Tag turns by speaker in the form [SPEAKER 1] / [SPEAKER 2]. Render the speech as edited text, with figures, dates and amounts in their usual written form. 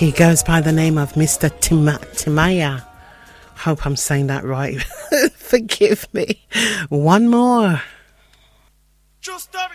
[SPEAKER 1] He goes by the name of Mr. Timaya. Hope I'm saying that right. Forgive me. One more.
[SPEAKER 2] True story.